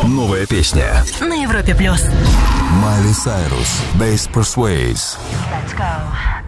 Новая песня. На Европе+. Майли Сайрус, Bass Persuades. Let's go.